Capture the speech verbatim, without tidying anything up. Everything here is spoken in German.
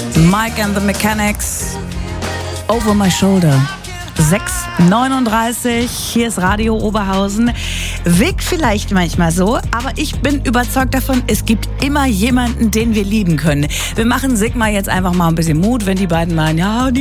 Mike and the Mechanics, Over My Shoulder. sechs neununddreißig, hier ist Radio Oberhausen. Wirkt vielleicht manchmal so, aber ich bin überzeugt davon, es gibt immer jemanden, den wir lieben können. Wir machen Sigma jetzt einfach mal ein bisschen Mut, wenn die beiden meinen, ja, die